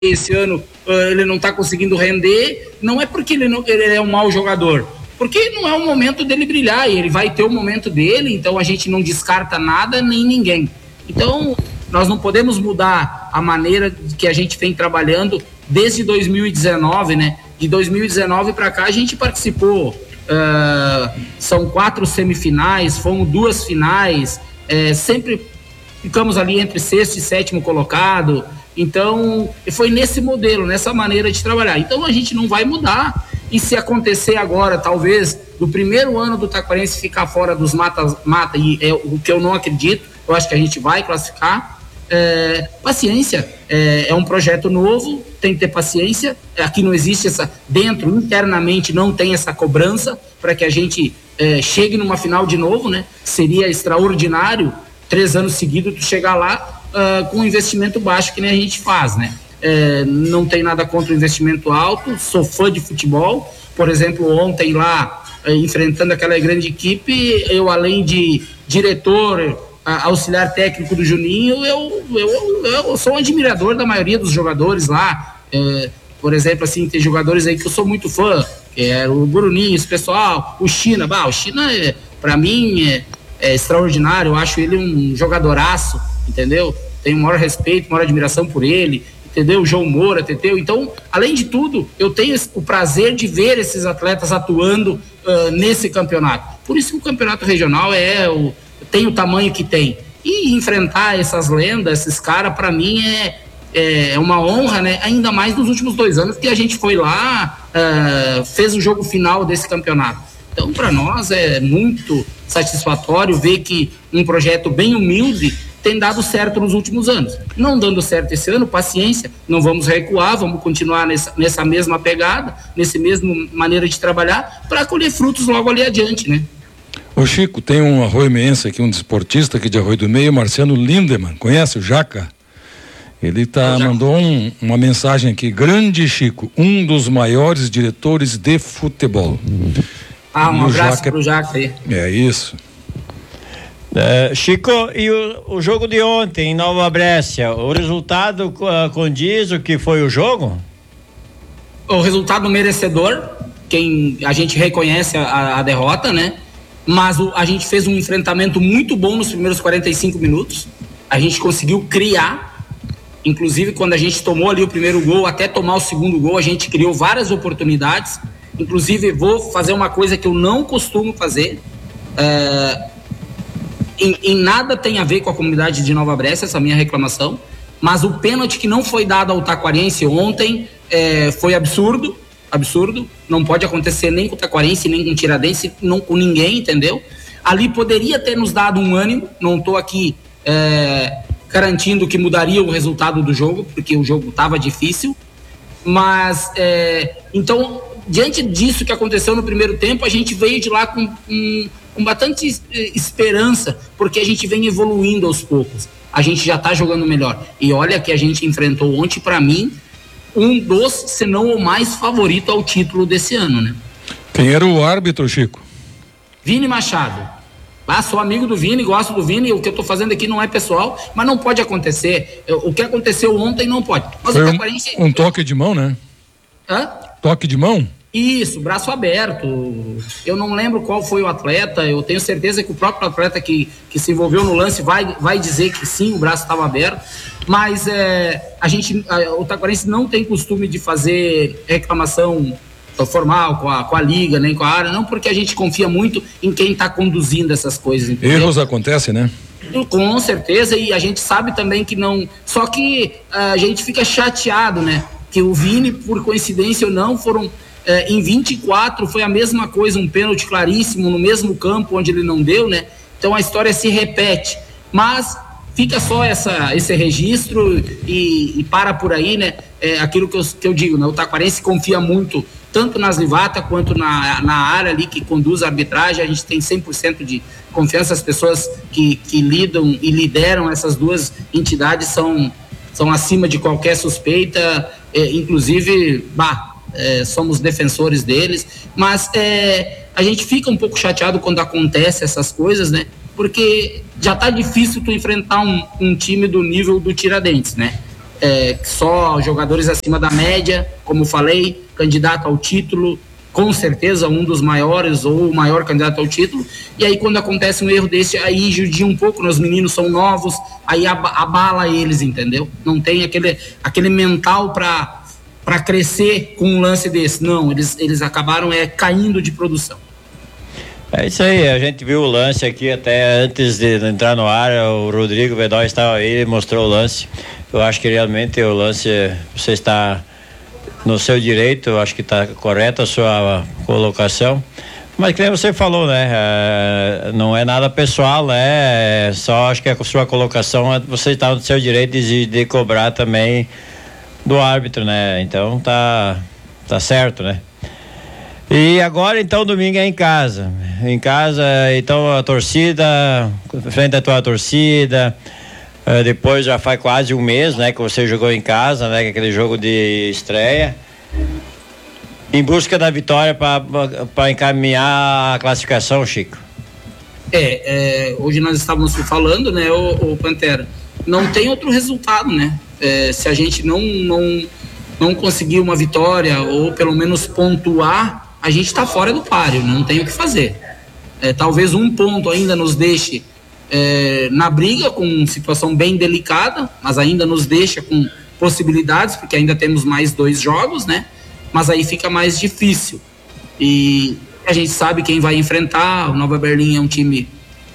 esse ano ele não está conseguindo render, não é porque ele é um mau jogador, porque não é o momento dele brilhar, e ele vai ter o momento dele, então a gente não descarta nada nem ninguém. Então nós não podemos mudar a maneira que a gente vem trabalhando desde 2019, né? De 2019 para cá a gente participou, são 4 semifinais, fomos 2 finais, sempre ficamos ali entre 6º e 7º colocado. Então, foi nesse modelo, nessa maneira de trabalhar. Então, a gente não vai mudar. E se acontecer agora, talvez, do primeiro ano do Taquarense ficar fora dos mata, e é o que eu não acredito, eu acho que a gente vai classificar. Paciência, é um projeto novo, tem que ter paciência. Aqui não existe internamente não tem essa cobrança para que a gente chegue numa final de novo, né? Seria extraordinário 3 anos seguidos tu chegar lá com um investimento baixo que nem a gente faz, né? Não tem nada contra o investimento alto, sou fã de futebol. Por exemplo, ontem lá, enfrentando aquela grande equipe, eu além de diretor, auxiliar técnico do Juninho, eu sou um admirador da maioria dos jogadores lá. Por exemplo, assim, tem jogadores aí que eu sou muito fã, que é o Bruninho, esse pessoal, o China. O China, para mim, é extraordinário. Eu acho ele um jogadoraço, entendeu? Tenho o maior respeito, maior admiração por ele, entendeu? O João Moura, entendeu? Então, além de tudo, eu tenho o prazer de ver esses atletas atuando nesse campeonato. Por isso que o campeonato regional tem o tamanho que tem. E enfrentar essas lendas, esses caras, para mim é uma honra, né? Ainda mais nos últimos 2 anos que a gente foi lá, fez o jogo final desse campeonato. Então, para nós é muito satisfatório ver que um projeto bem humilde tem dado certo nos últimos anos. Não dando certo esse ano, paciência, não vamos recuar, vamos continuar nessa mesma pegada, nessa mesma maneira de trabalhar, para colher frutos logo ali adiante, né? Ô Chico, tem um arroimense aqui, um desportista aqui de Arroio do Meio, Marciano Lindemann, conhece o Jaca? Ele mandou uma mensagem aqui: grande Chico, um dos maiores diretores de futebol. Um abraço pro Jaca aí. É isso. Chico, e o jogo de ontem em Nova Brécia, o resultado condiz o que foi o jogo? O resultado merecedor, a gente reconhece a derrota, né? Mas a gente fez um enfrentamento muito bom nos primeiros 45 minutos. A gente conseguiu criar, inclusive quando a gente tomou ali o primeiro gol, até tomar o segundo gol, a gente criou várias oportunidades. Inclusive, vou fazer uma coisa que eu não costumo fazer. Em nada tem a ver com a comunidade de Nova Brécia, essa minha reclamação, mas o pênalti que não foi dado ao Taquarense ontem foi absurdo, não pode acontecer nem com o Taquarense, nem com o Tiradentes, não com ninguém, entendeu? Ali poderia ter nos dado um ânimo, não estou aqui garantindo que mudaria o resultado do jogo, porque o jogo estava difícil, mas então, diante disso que aconteceu no primeiro tempo, a gente veio de lá com bastante esperança, porque a gente vem evoluindo aos poucos, a gente já está jogando melhor, e olha que a gente enfrentou ontem, para mim, um dos, se não o mais favorito ao título desse ano, né? Quem era o árbitro, Chico? Vini Machado. Sou amigo do Vini, gosto do Vini, o que eu tô fazendo aqui não é pessoal, mas não pode acontecer, o que aconteceu ontem não pode. Mas foi um toque de mão, né? Toque de mão? Isso, braço aberto. Eu não lembro qual foi o atleta, eu tenho certeza que o próprio atleta que se envolveu no lance vai dizer que sim, o braço estava aberto, mas o Taquarense não tem costume de fazer reclamação formal com a liga, nem com a área, não, porque a gente confia muito em quem está conduzindo essas coisas. Entendeu? Erros acontecem, né? Com certeza, e a gente sabe também que não, só que a gente fica chateado, né? Que o Vini, por coincidência ou não, foram em 24 foi a mesma coisa, um pênalti claríssimo no mesmo campo onde ele não deu, né? Então a história se repete, mas fica só esse registro e para por aí, né? Aquilo que eu digo, né? O Taquarense confia muito tanto nas Livata quanto na área ali que conduz a arbitragem. A gente tem 100% de confiança. As pessoas que lidam e lideram essas duas entidades são acima de qualquer suspeita, inclusive somos defensores deles, mas a gente fica um pouco chateado quando acontece essas coisas, né? Porque já tá difícil tu enfrentar um time do nível do Tiradentes, né? só jogadores acima da média, como eu falei, candidato ao título, com certeza um dos maiores ou o maior candidato ao título, e aí quando acontece um erro desse, aí judia um pouco, né? Os meninos são novos, aí abala eles, entendeu? Não tem aquele mental para crescer com um lance desse, não, eles acabaram caindo de produção. É isso aí, a gente viu o lance aqui até antes de entrar no ar, o Rodrigo Vedói estava aí, ele mostrou o lance. Eu acho que realmente o lance, você está no seu direito, eu acho que está correta a sua colocação. Mas que nem você falou, né? Não é nada pessoal, né? Só acho que a sua colocação, você está no seu direito de cobrar também do árbitro, né? Então tá certo, né? E agora então domingo é em casa, então a torcida, frente à tua torcida, depois já faz quase um mês, né, que você jogou em casa, né, aquele jogo de estreia, em busca da vitória para encaminhar a classificação, Chico. Hoje nós estávamos falando, né, o Pantera, não tem outro resultado, né, se a gente não conseguir uma vitória ou pelo menos pontuar, a gente está fora do páreo, não tem o que fazer. Talvez um ponto ainda nos deixe na briga, com situação bem delicada, mas ainda nos deixa com possibilidades, porque ainda temos mais 2 jogos, né? Mas aí fica mais difícil. E a gente sabe quem vai enfrentar. O Nova Berlim é um time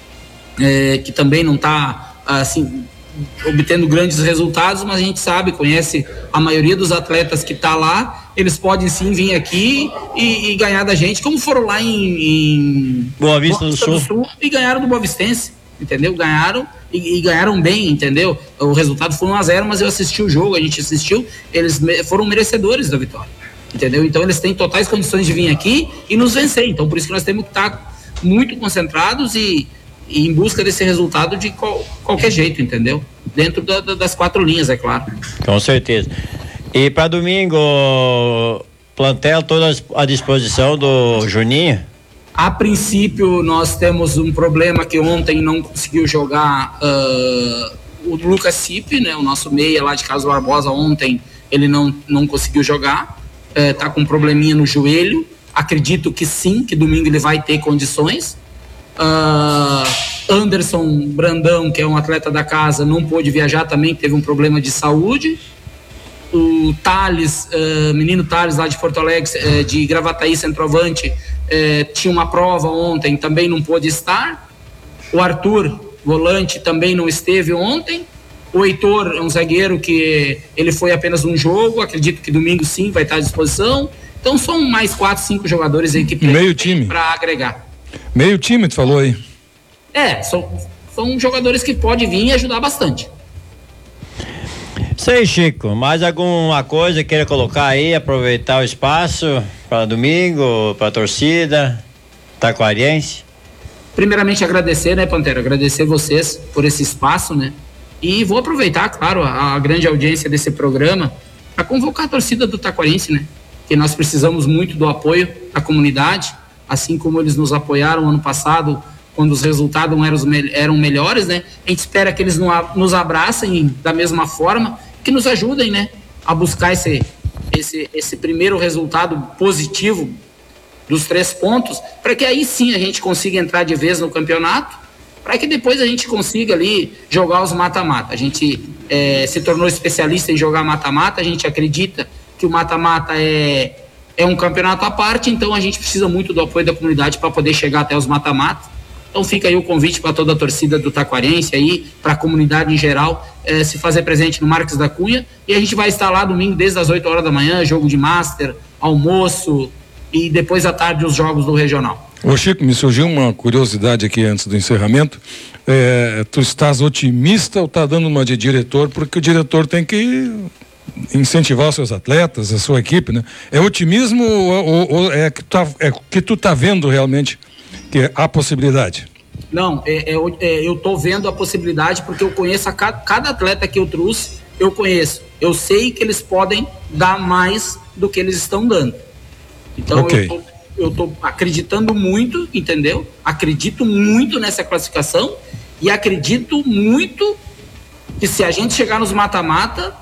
que também não está assim, obtendo grandes resultados, mas a gente sabe, conhece a maioria dos atletas que está lá. Eles podem sim vir aqui e ganhar da gente, como foram lá em Boa Vista do Sul e ganharam do Boavistense, entendeu? Ganharam e ganharam bem, entendeu? O resultado foi 1-0, mas eu assisti o jogo, a gente assistiu, eles foram merecedores da vitória, entendeu? Então eles têm totais condições de vir aqui e nos vencer, então por isso que nós temos que estar muito concentrados e em busca desse resultado de qualquer jeito, entendeu? Dentro das 4 linhas, é claro. Com certeza. E para domingo, plantel toda à disposição do Juninho? A princípio, nós temos um problema que ontem não conseguiu jogar o Lucas Cipe, né? O nosso meia lá de Carlos Barbosa, ontem ele não conseguiu jogar, tá com um probleminha no joelho. Acredito que sim, que domingo ele vai ter condições. Anderson Brandão, que é um atleta da casa, não pôde viajar também, teve um problema de saúde. O Thales, menino Thales lá de Porto Alegre, de Gravataí, centroavante, tinha uma prova ontem, também não pôde estar. O Arthur, volante, também não esteve ontem. O Heitor é um zagueiro que ele foi apenas um jogo, acredito que domingo sim vai estar à disposição. Então são mais 4, 5 jogadores aí que meio time para agregar. Meio time, tu falou aí. São jogadores que podem vir e ajudar bastante. Sei, Chico, mais alguma coisa queira colocar aí, aproveitar o espaço para domingo, para a torcida taquariense? Primeiramente agradecer, né, Pantera, agradecer vocês por esse espaço, né, e vou aproveitar, claro, a grande audiência desse programa para convocar a torcida do Taquariense, né, que nós precisamos muito do apoio da comunidade, assim como eles nos apoiaram ano passado, quando os resultados eram melhores, né, a gente espera que eles nos abracem da mesma forma, que nos ajudem, né, a buscar esse primeiro resultado positivo dos 3 pontos, para que aí sim a gente consiga entrar de vez no campeonato, para que depois a gente consiga ali jogar os mata-mata. A gente se tornou especialista em jogar mata-mata, a gente acredita que o mata-mata é um campeonato à parte, então a gente precisa muito do apoio da comunidade para poder chegar até os mata-mata. Então fica aí o convite para toda a torcida do Taquariense aí, para a comunidade em geral, se fazer presente no Marques da Cunha, e a gente vai estar lá domingo desde as 8 horas da manhã, jogo de Master, almoço e depois à tarde os jogos do Regional. Ô Chico, me surgiu uma curiosidade aqui antes do encerramento, tu estás otimista ou está dando uma de diretor, porque o diretor tem que incentivar os seus atletas, a sua equipe, né? É otimismo ou que tu tá vendo realmente que há possibilidade? Não, eu tô vendo a possibilidade porque eu conheço cada atleta que eu trouxe, eu conheço. Eu sei que eles podem dar mais do que eles estão dando. Então, okay. Eu tô acreditando muito, entendeu? Acredito muito nessa classificação e acredito muito que se a gente chegar nos mata-mata,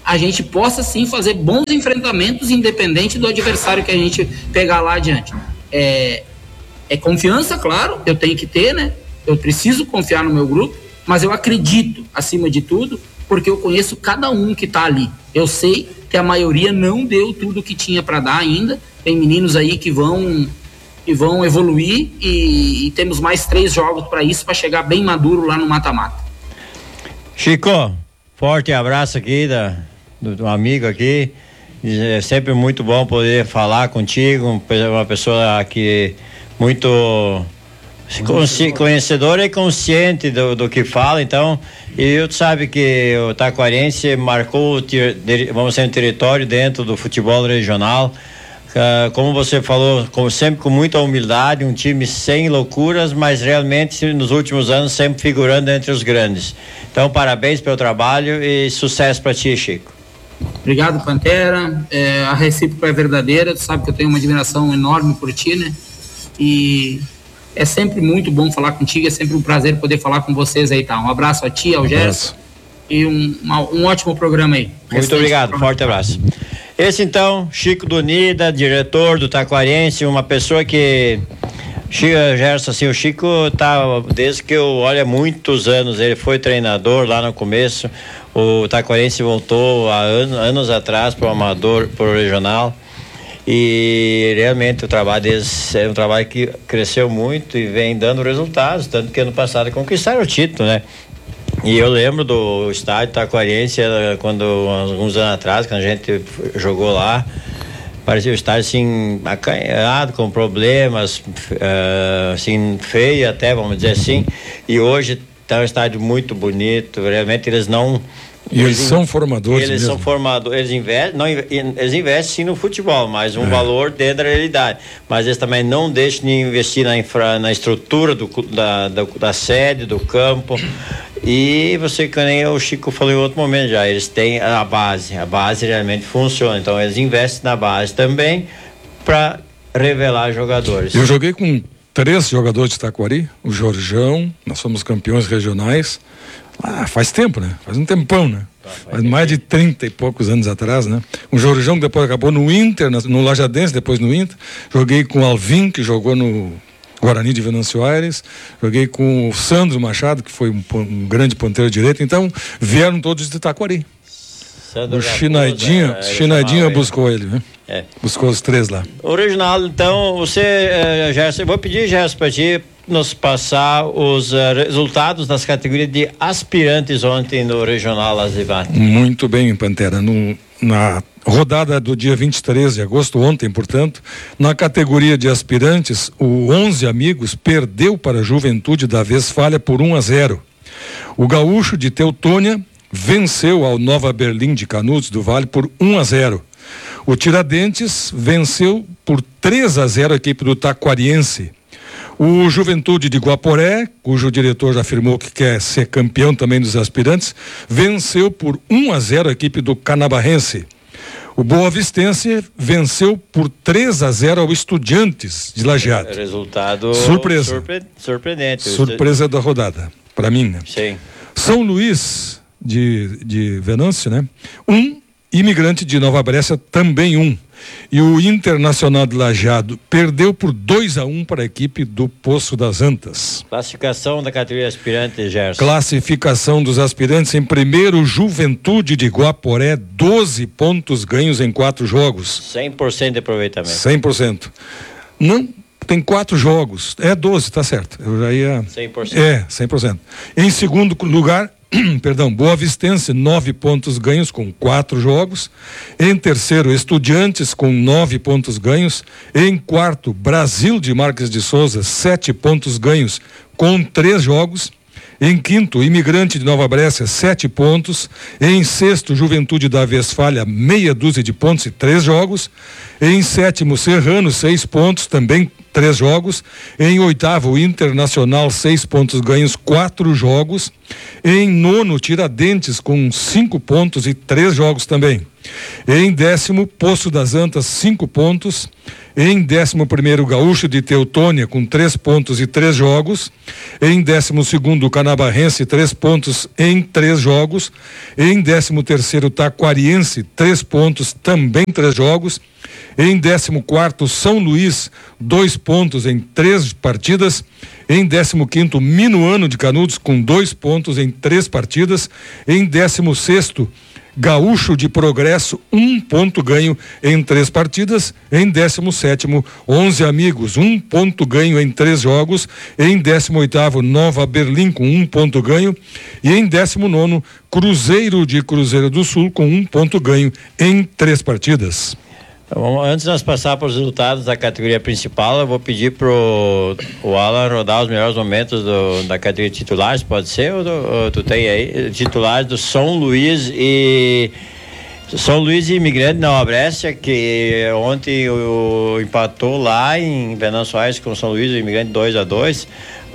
a gente possa sim fazer bons enfrentamentos, independente do adversário que a gente pegar lá adiante. É confiança, claro, eu tenho que ter, né? Eu preciso confiar no meu grupo, mas eu acredito, acima de tudo, porque eu conheço cada um que está ali. Eu sei que a maioria não deu tudo que tinha para dar ainda. Tem meninos aí que vão evoluir e temos mais 3 jogos para isso, para chegar bem maduro lá no mata-mata. Chico, forte abraço aqui do amigo aqui. É sempre muito bom poder falar contigo, uma pessoa que muito conhecedora e consciente do que fala. Então, e tu sabe que o Taquarense marcou, vamos dizer, um território dentro do futebol regional. Como você falou, como sempre com muita humildade, um time sem loucuras, mas realmente nos últimos anos sempre figurando entre os grandes. Então, parabéns pelo trabalho e sucesso para ti, Chico. Obrigado, Pantera. A recíproca é verdadeira. Tu sabe que eu tenho uma admiração enorme por ti, né? E é sempre muito bom falar contigo, é sempre um prazer poder falar com vocês aí, tá? Um abraço a ti, ao Gerson, e um ótimo programa aí. Muito obrigado, forte abraço. Esse então, Chico do Unida, diretor do Taquarense, uma pessoa que, Gerson, assim, o Chico tá, desde que eu olho há muitos anos, ele foi treinador lá no começo, o Taquarense voltou há anos atrás para o amador, para o regional, e realmente o trabalho deles é um trabalho que cresceu muito e vem dando resultados, tanto que ano passado conquistaram o título, né? E eu lembro do estádio Taquarense, quando alguns anos atrás, quando a gente jogou lá, parecia o estádio assim acanhado, com problemas, assim, feio até, vamos dizer assim, e hoje está um estádio muito bonito, realmente eles não... E eles são formadores Eles mesmo. são formadores, eles investem sim no futebol, mas um valor dentro da realidade. Mas eles também não deixam de investir na estrutura da sede, do campo. E você, que nem o Chico falou em outro momento já, eles têm a base realmente funciona. Então eles investem na base também para revelar jogadores. Eu joguei com 3 jogadores de Taquari, o Jorjão, nós fomos campeões regionais. Faz tempo, né? Faz um tempão, né? Faz mais de 30 e poucos anos atrás, né? O Jorjão que depois acabou no Inter, no Lajadense, depois no Inter. Joguei com o Alvin, que jogou no Guarani de Venâncio Aires. Joguei com o Sandro Machado, que foi um grande ponteiro direito. Então, vieram todos de Taquari. O Chinaidinho buscou ele, né? Buscou os 3 lá. O Reginaldo, então, você, Gerson, eu vou pedir, Gerson, para ti nos passar os resultados das categorias de aspirantes ontem no Regional Azivat. Muito bem, Pantera. Na rodada do dia 23 de agosto, ontem, portanto, na categoria de aspirantes, o 11 Amigos perdeu para a Juventude da Westfália por 1-0. O Gaúcho de Teutônia venceu ao Nova Berlim de Canudos do Vale por 1-0. O Tiradentes venceu por 3-0 a equipe do Taquariense. O Juventude de Guaporé, cujo diretor já afirmou que quer ser campeão também dos aspirantes, venceu por 1-0 a equipe do Canabarrense. O Boa Vistense venceu por 3-0 ao Estudiantes de Lajeado. Resultado surpreendente. Surpresa da rodada, para mim, né? Sim. São Luís de Venâncio, né? Imigrante de Nova Brécia, também 1. E o Internacional de Lajeado perdeu por 2-1 para a equipe do Poço das Antas. Classificação da categoria aspirante, Gerson. Classificação dos aspirantes: em primeiro, Juventude de Guaporé, 12 pontos ganhos em 4 jogos. 100% de aproveitamento. 100%. Não, tem 4 jogos. 12, tá certo. Eu já ia... 100%. 100%. Em segundo lugar, Boa Vistense, 9 pontos ganhos com 4 jogos. Em terceiro, Estudiantes com 9 pontos ganhos. Em quarto, Brasil de Marques de Souza, 7 pontos ganhos com 3 jogos. Em quinto, Imigrante de Nova Brécia, 7 pontos. Em sexto, Juventude da Westfália, meia dúzia de pontos e 3 jogos. Em sétimo, Serrano, 6 pontos, também 3 jogos. Em oitavo, Internacional, 6 pontos ganhos, 4 jogos. Em nono, Tiradentes com 5 pontos e 3 jogos também. Em 10º, Poço das Antas, 5 pontos. Em 11º, Gaúcho de Teutônia, com 3 pontos e 3 jogos. Em 12º, Canabarrense, 3 pontos em 3 jogos. Em 13º, Taquariense, 3 pontos, também 3 jogos. Em 14º, São Luís, 2 pontos em 3 partidas. Em 15º, Minuano de Canudos, com 2 pontos em 3 partidas. Em 16º, Gaúcho de Progresso, 1 ponto ganho em 3 partidas. Em 17º, 11 Amigos, 1 ponto ganho em 3 jogos. Em 18º, Nova Berlim, com 1 ponto ganho. E em 19º, Cruzeiro de Cruzeiro do Sul, com 1 ponto ganho em 3 partidas. Então, antes de nós passar para os resultados da categoria principal, eu vou pedir para o Alan rodar os melhores momentos da categoria titulares, pode ser? Ou tu tem aí? Titulares do São Luís e Imigrante Nova Brécia, que ontem empatou lá em Venâncio Aires com o São Luís, o Imigrante 2-2.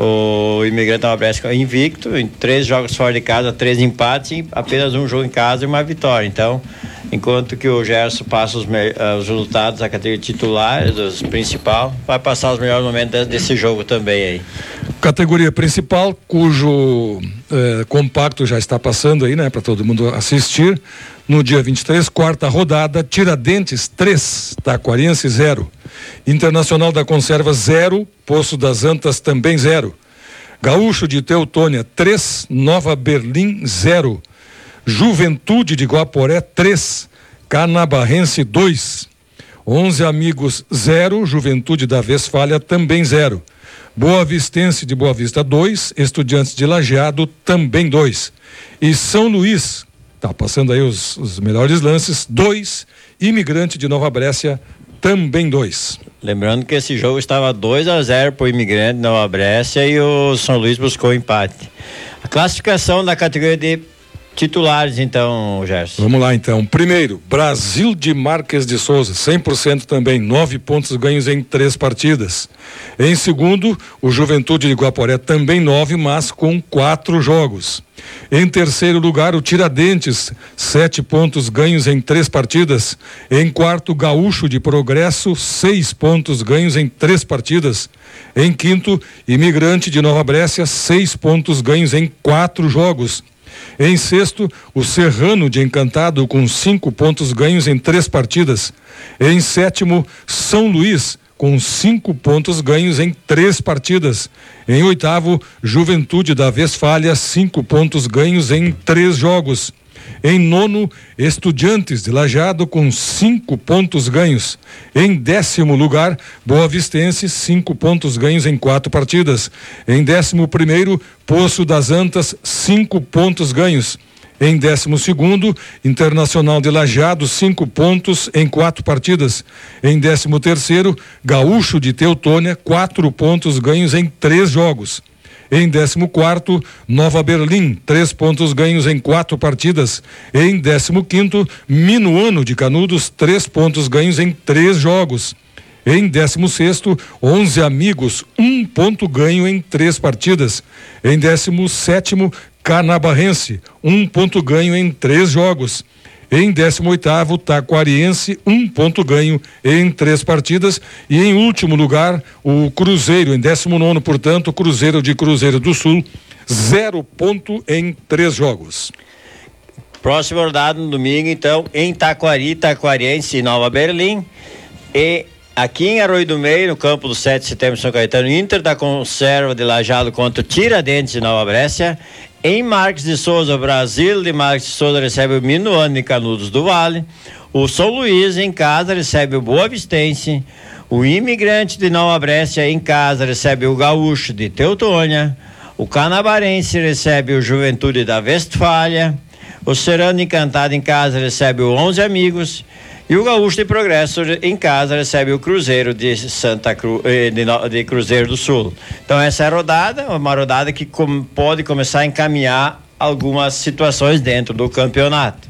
O Imigrante Nova Brécia invicto, em 3 jogos fora de casa, 3 empates, e apenas 1 jogo em casa e 1 vitória. Então, enquanto que o Gerson passa os resultados da categoria titular, dos principal, vai passar os melhores momentos desse jogo também aí. Categoria principal, cujo compacto já está passando aí, né, para todo mundo assistir. No dia 23, 4ª rodada, Tiradentes 3, Taquariense 0. Internacional da Conserva 0, Poço das Antas também 0. Gaúcho de Teutônia 3, Nova Berlim 0. Juventude de Guaporé 3, Canabarrense 2. 11 Amigos 0, Juventude da Westfália também 0. Boa Vistense de Boa Vista 2, Estudiantes de Lajeado também 2. E São Luís, tá passando aí os melhores lances, 2, Imigrante de Nova Brécia também 2. Lembrando que esse jogo estava 2-0 para o Imigrante de Nova Brécia e o São Luís buscou empate. A classificação da categoria de titulares, então, Gerson. Vamos lá, então. Primeiro, Brasil de Marques de Souza, 100% também, 9 pontos ganhos em 3 partidas. Em segundo, o Juventude de Guaporé, também 9, mas com 4 jogos. Em terceiro lugar, o Tiradentes, 7 pontos ganhos em 3 partidas. Em quarto, Gaúcho de Progresso, 6 pontos ganhos em 3 partidas. Em quinto, Imigrante de Nova Brécia, 6 pontos ganhos em 4 jogos. Em sexto, o Serrano de Encantado, com 5 pontos ganhos em 3 partidas. Em sétimo, São Luís, com 5 pontos ganhos em 3 partidas. Em oitavo, Juventude da Westfália, 5 pontos ganhos em 3 jogos. Em nono, Estudiantes de Lajeado, com 5 pontos ganhos. Em 10º lugar, Boa Vistense, 5 pontos ganhos em 4 partidas. Em 11º, Poço das Antas, 5 pontos ganhos. Em 12º, Internacional de Lajeado, 5 pontos em 4 partidas. Em 13º, Gaúcho de Teutônia, 4 pontos ganhos em 3 jogos. Em 14º, Nova Berlim, 3 pontos ganhos em 4 partidas. Em 15º, Minuano de Canudos, 3 pontos ganhos em 3 jogos. Em 16º, 11 Amigos, 1 ponto ganho em 3 partidas. Em 17º, Canabarrense, 1 ponto ganho em 3 jogos. Em 18º, Taquariense, 1 ponto ganho em 3 partidas. E em último lugar, o Cruzeiro, em 19º, portanto, Cruzeiro de Cruzeiro do Sul, 0 ponto em 3 jogos. Próxima rodada no domingo, então, em Taquari, Taquariense e Nova Berlim. E aqui em Arroio do Meio, no campo do 7 de setembro de São Caetano, Inter da Conserva de Lajeado contra o Tiradentes de Nova Brécia. Em Marques de Souza, Brasil de Marques de Souza recebe o Minuano de Canudos do Vale. O São Luís em casa recebe o Boa Vistense. O Imigrante de Nova Brécia em casa recebe o Gaúcho de Teutônia. O Canabarense recebe o Juventude da Westfália. O Serrano Encantado em casa recebe o 11 Amigos. E o Gaúcho de Progresso em casa recebe o Cruzeiro de Santa Cruz, de Cruzeiro do Sul. Então essa é a rodada, uma rodada que pode começar a encaminhar algumas situações dentro do campeonato.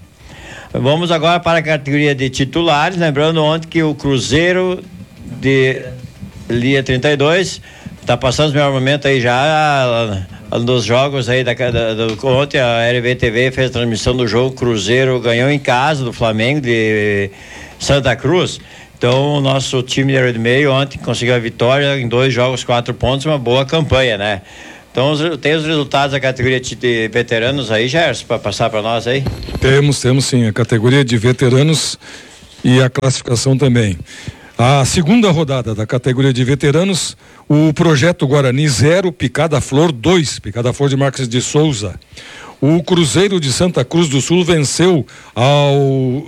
Vamos agora para a categoria de titulares, lembrando ontem que o Cruzeiro de Lia 32 está passando o melhor momento aí já dos jogos aí ontem a RBTV fez a transmissão do jogo. Cruzeiro ganhou em casa do Flamengo de Santa Cruz. Então o nosso time de Arroio do Meio ontem conseguiu a vitória em 2 jogos, 4 pontos, uma boa campanha, né? Então tem os resultados da categoria de veteranos aí, Gerson, para passar para nós aí? Temos sim, a categoria de veteranos e a classificação também. A segunda rodada da categoria de veteranos, o Projeto Guarani 0, Picada Flor 2, Picada Flor de Marques de Souza. O Cruzeiro de Santa Cruz do Sul venceu ao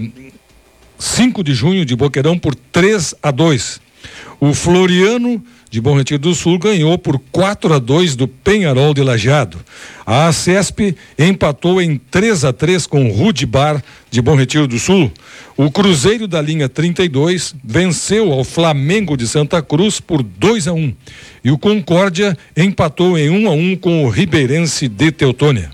5 de junho de Boqueirão por 3-2. O Floriano de Bom Retiro do Sul ganhou por 4-2 do Penharol de Lajeado. A CESP empatou em 3-3 com o Rude Bar de Bom Retiro do Sul. O Cruzeiro da linha 32 venceu ao Flamengo de Santa Cruz por 2-1. E o Concórdia empatou em 1-1 com o Ribeirense de Teutônia.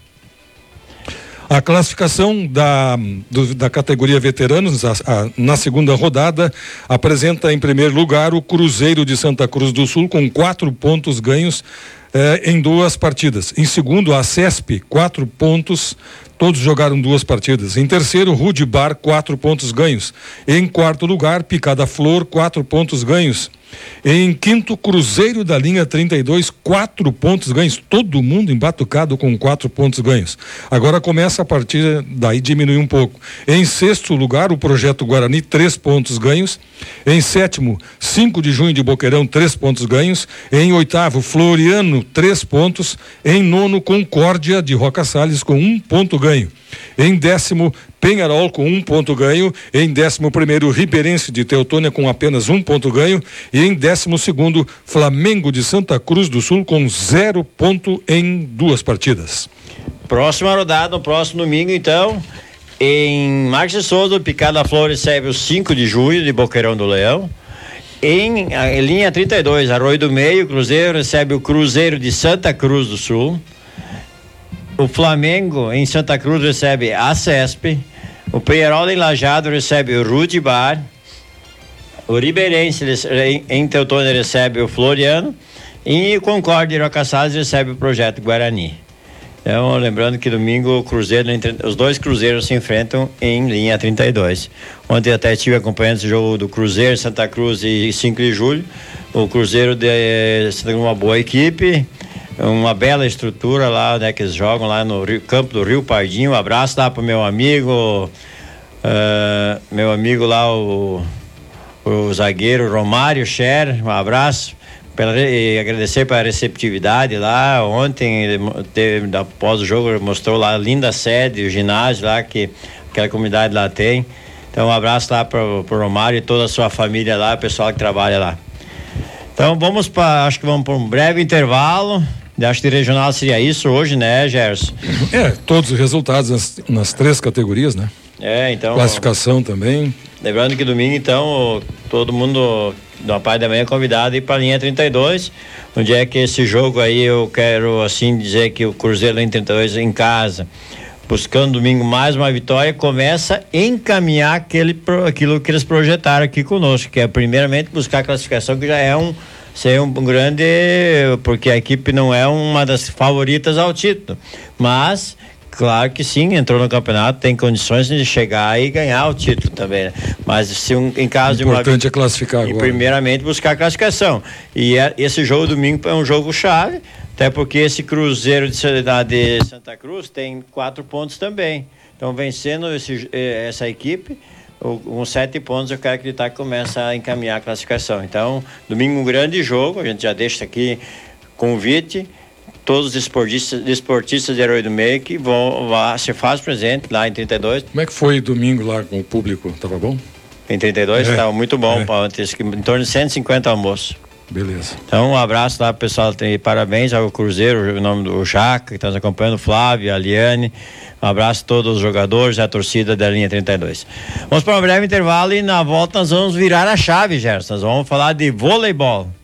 A classificação da categoria veteranos na segunda rodada apresenta em primeiro lugar o Cruzeiro de Santa Cruz do Sul com 4 pontos ganhos em 2 partidas. Em segundo, a CESP, 4 pontos, todos jogaram 2 partidas. Em terceiro, Rude Bar, 4 pontos ganhos. Em quarto lugar, Picada Flor, 4 pontos ganhos. Em quinto, Cruzeiro da linha 32, 4 pontos ganhos, todo mundo embatucado com 4 pontos ganhos. Agora começa a partir daí diminuir um pouco. Em sexto lugar, o Projeto Guarani, 3 pontos ganhos. Em sétimo, 5 de junho de Boqueirão, 3 pontos ganhos. Em oitavo, Floriano, 3 pontos. Em nono, Concórdia de Roca Salles com 1 ponto ganho. Em décimo, Penharol com 1 ponto ganho. Em 11º, Ribeirense de Teutônia com apenas 1 ponto ganho. E em 12º, Flamengo de Santa Cruz do Sul com 0 ponto em 2 partidas. Próxima rodada, no próximo domingo, então, em Marques de Souza, o Picada Flor recebe o 5 de junho de Boqueirão do Leão. Em linha 32, Arroio do Meio, Cruzeiro recebe o Cruzeiro de Santa Cruz do Sul. O Flamengo em Santa Cruz recebe a CESP. O Penharol em Lajeado recebe o Rude Bar. O Ribeirense em Teutônia recebe o Floriano. E o Concórdia de Roca Salles recebe o Projeto Guarani. Então, lembrando que domingo o Cruzeiro, os 2 Cruzeiros se enfrentam em linha 32. Ontem até estive acompanhando esse jogo do Cruzeiro, Santa Cruz e 5 de julho. O Cruzeiro tem uma boa equipe, uma bela estrutura lá, né, que eles jogam lá no campo do Rio Pardinho. Um abraço lá pro meu amigo lá, o zagueiro Romário Scher, um abraço. E agradecer pela receptividade lá. Ontem, após o jogo, mostrou lá a linda sede, o ginásio lá que aquela comunidade lá tem. Então, um abraço lá pro Romário e toda a sua família lá, o pessoal que trabalha lá. Então, acho que vamos para um breve intervalo. Acho que regional seria isso hoje, né, Gerson? Todos os resultados nas 3 categorias, né? Então. Classificação também. Lembrando que domingo, então, todo mundo da parte da manhã é convidado a ir para a linha 32, onde é que esse jogo aí eu quero assim dizer que o Cruzeiro linha 32 em casa, buscando domingo mais uma vitória, começa a encaminhar aquilo que eles projetaram aqui conosco, que é primeiramente buscar a classificação, que já é um grande, porque a equipe não é uma das favoritas ao título, mas claro que sim, entrou no campeonato, tem condições de chegar e ganhar o título também, né? Mas se em caso de uma... Importante é classificar agora. E primeiramente buscar a classificação. E esse jogo domingo é um jogo chave, até porque esse Cruzeiro de Santa Cruz tem 4 pontos também. Então, vencendo essa equipe, com 7 pontos, eu quero acreditar que começa a encaminhar a classificação. Então, domingo um grande jogo, a gente já deixa aqui convite. Todos os desportistas de Arroio do Meio que se faz presente lá em 32. Como é que foi domingo lá com o público? Tava bom? Em 32? Tava muito bom, em torno de 150 almoços. Beleza. Então, um abraço lá pro pessoal, parabéns ao Cruzeiro, o nome do Jaca, que está nos acompanhando, Flávio, a Liane. Um abraço a todos os jogadores e a torcida da linha 32. Vamos para um breve intervalo e na volta nós vamos virar a chave, Gerson. Nós vamos falar de voleibol.